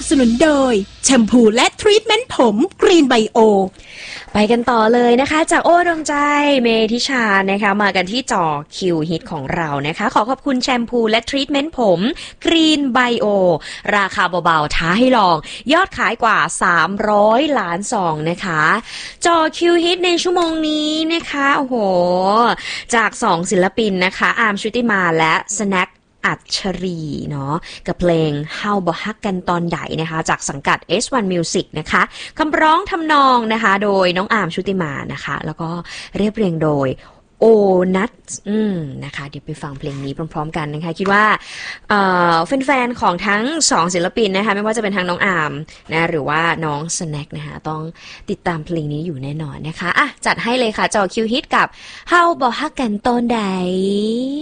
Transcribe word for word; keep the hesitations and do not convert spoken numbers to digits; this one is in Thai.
สนุนโดยแชมพูและทรีทเมนต์ผมกรีนไบโอไปกันต่อเลยนะคะจากโอ้ดวงใจเมธิชานะคะมากันที่จอคิวฮิตของเรานะคะขอขอบคุณแชมพูและทรีทเมนต์ผมกรีนไบโอราคาเบาๆท้าให้ลองยอดขายกว่าสามร้อยล้านซองนะคะจอคิวฮิตในชั่วโมงนี้นะคะโอ้โหจากสองศิลปินนะคะอาร์มชุติมาและสแน็คอัจฉรีเนาะกับเพลง How บ่ฮักกันตอนใดนะคะจากสังกัด เอส วัน Music นะคะคำร้องทำนองนะคะโดยน้องอาร์มชุติมานะคะแล้วก็เรียบเรียงโดยโอนัทอืมนะคะเดี๋ยวไปฟังเพลงนี้พร้อมๆกันนะคะคิดว่าเอ่อแฟนๆของทั้งสองศิลปินนะคะไม่ว่าจะเป็นทางน้องอาร์มนะหรือว่าน้องสแน็คนะคะต้องติดตามเพลงนี้อยู่แน่นอนนะคะอ่ะจัดให้เลยค่ะจอคิวฮิตกับ How บ่ฮักกันตอนใด